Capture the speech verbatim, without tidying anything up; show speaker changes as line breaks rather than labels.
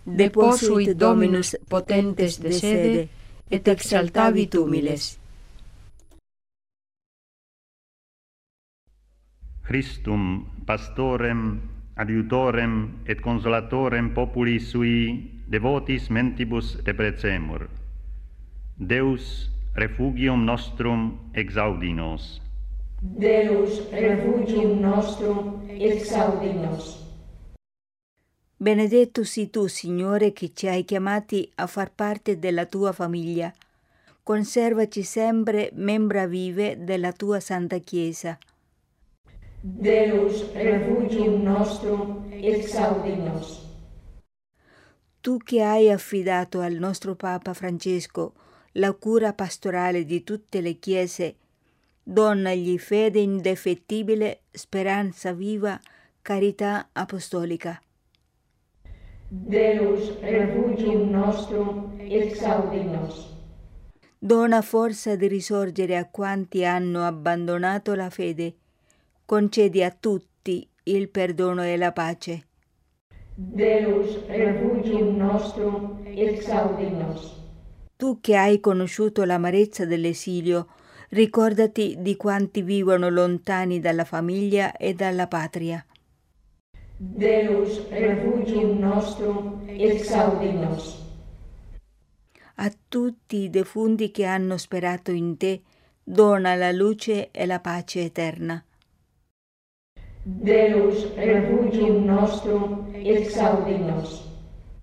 deposuit Dominus potentes de sede, et exaltavit humiles.
Christum pastorem, adiutorem et consolatorem populi sui devotis mentibus deprecemur. Deus refugium nostrum exaudi nos.
Deus refugium nostrum exaudi nos.
Benedetto sii tu, Signore, che ci hai chiamati a far parte della tua famiglia. Conservaci sempre membra vive della tua Santa Chiesa.
Deus refugium nostrum exaudi nos.
Tu che hai affidato al nostro Papa Francesco la cura pastorale di tutte le chiese, donagli fede indefettibile, speranza viva, carità apostolica.
Deus refugium nostrum exaudi nos.
Dona forza di risorgere a quanti hanno abbandonato la fede. Concedi a tutti il perdono e la pace.
Deus refugium nostrum exaudi nos.
Tu che hai conosciuto l'amarezza dell'esilio, ricordati di quanti vivono lontani dalla famiglia e dalla patria.
Deus refugium nostrum exaudi nos.
A tutti i defunti che hanno sperato in te, dona la luce e la pace eterna.
Deus refugium nostrum exaudi nos.